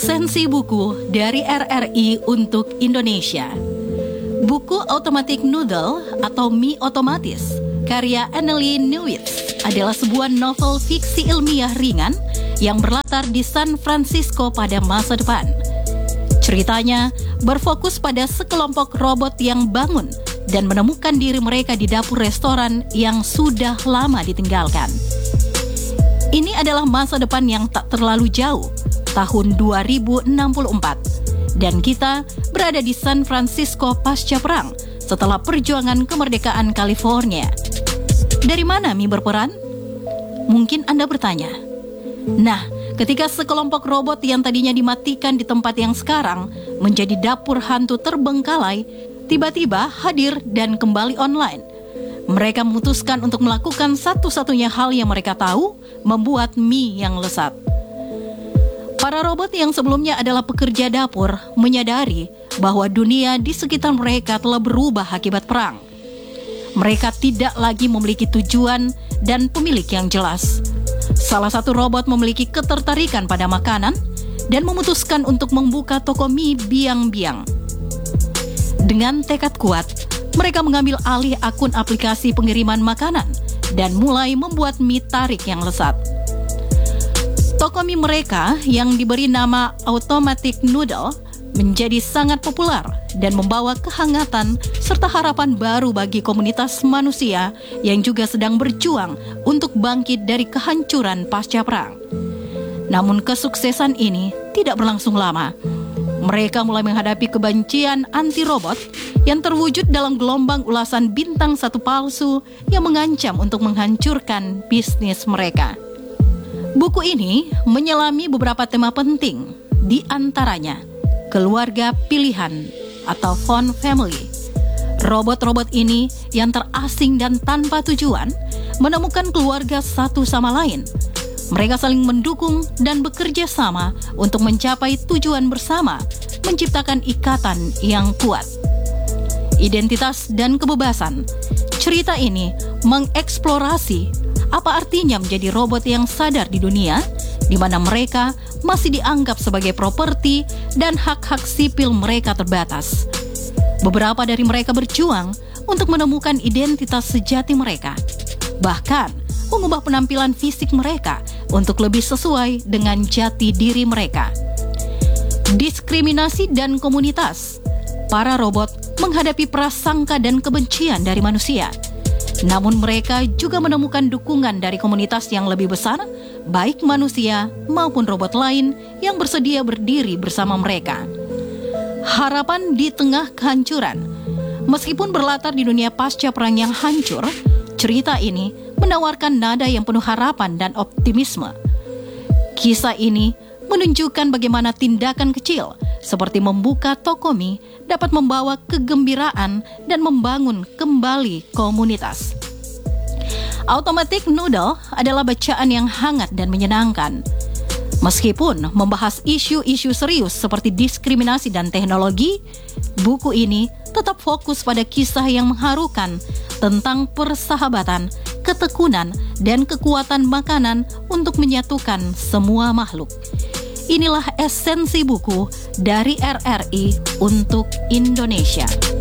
Esensi buku dari RRI untuk Indonesia. Buku Automatic Noodle atau Mie Otomatis karya Annelie Newitz adalah sebuah novel fiksi ilmiah ringan yang berlatar di San Francisco pada masa depan. Ceritanya berfokus pada sekelompok robot yang bangun dan menemukan diri mereka di dapur restoran yang sudah lama ditinggalkan. Ini adalah masa depan yang tak terlalu jauh, tahun 2064, dan kita berada di San Francisco pasca perang setelah perjuangan kemerdekaan California. Dari mana mie berperan? Mungkin Anda bertanya. Nah, ketika sekelompok robot yang tadinya dimatikan di tempat yang sekarang menjadi dapur hantu terbengkalai, tiba-tiba hadir dan kembali online. Mereka memutuskan untuk melakukan satu-satunya hal yang mereka tahu, membuat mie yang lezat. Para robot yang sebelumnya adalah pekerja dapur menyadari bahwa dunia di sekitar mereka telah berubah akibat perang. Mereka tidak lagi memiliki tujuan dan pemilik yang jelas. Salah satu robot memiliki ketertarikan pada makanan dan memutuskan untuk membuka toko mie biang-biang. Dengan tekad kuat, mereka mengambil alih akun aplikasi pengiriman makanan dan mulai membuat mie tarik yang lezat. Toko mie mereka yang diberi nama Automatic Noodle menjadi sangat populer dan membawa kehangatan serta harapan baru bagi komunitas manusia yang juga sedang berjuang untuk bangkit dari kehancuran pasca perang. Namun kesuksesan ini tidak berlangsung lama. Mereka mulai menghadapi kebencian anti-robot yang terwujud dalam gelombang ulasan bintang satu palsu yang mengancam untuk menghancurkan bisnis mereka. Buku ini menyelami beberapa tema penting, di antaranya keluarga pilihan atau found family. Robot-robot ini yang terasing dan tanpa tujuan menemukan keluarga satu sama lain. Mereka saling mendukung dan bekerja sama untuk mencapai tujuan bersama, menciptakan ikatan yang kuat. Identitas dan kebebasan. Cerita ini mengeksplorasi apa artinya menjadi robot yang sadar di dunia, di mana mereka masih dianggap sebagai properti dan hak-hak sipil mereka terbatas. Beberapa dari mereka berjuang untuk menemukan identitas sejati mereka, bahkan mengubah penampilan fisik mereka untuk lebih sesuai dengan jati diri mereka. Diskriminasi dan komunitas. Para robot menghadapi prasangka dan kebencian dari manusia. Namun mereka juga menemukan dukungan dari komunitas yang lebih besar, baik manusia maupun robot lain yang bersedia berdiri bersama mereka. Harapan di tengah kehancuran. Meskipun berlatar di dunia pasca perang yang hancur, cerita ini menawarkan nada yang penuh harapan dan optimisme. Kisah ini menunjukkan bagaimana tindakan kecil seperti membuka toko mie dapat membawa kegembiraan dan membangun kembali komunitas. Automatic Noodle adalah bacaan yang hangat dan menyenangkan. Meskipun membahas isu-isu serius seperti diskriminasi dan teknologi, buku ini tetap fokus pada kisah yang mengharukan tentang persahabatan, ketekunan, dan kekuatan makanan untuk menyatukan semua makhluk. Inilah esensi buku dari RRI untuk Indonesia.